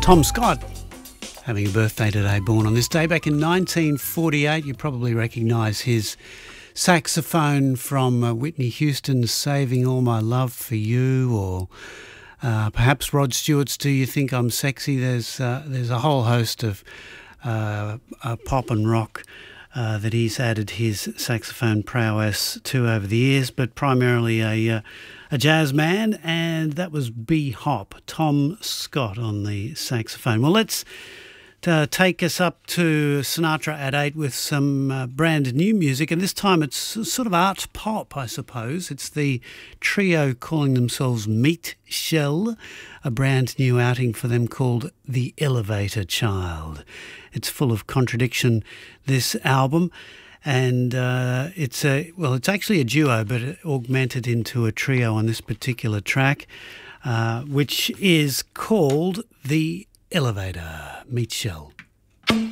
Tom Scott having a birthday today, born on this day back in 1948. You probably recognise his saxophone from Whitney Houston's Saving All My Love for You, or perhaps Rod Stewart's Do You Think I'm Sexy. There's a whole host of pop and rock that he's added his saxophone prowess to over the years, but primarily a jazz man, and that was B-Hop, Tom Scott on the saxophone. Well, let's take us up to Sinatra at 8 with some brand new music, and this time it's sort of art pop, I suppose. It's the trio calling themselves Meat Shell, a brand new outing for them called The Elevator Child. It's full of contradiction, this album, and it's actually a duo, but it augmented into a trio on this particular track, which is called The Elevator. Meat Shell.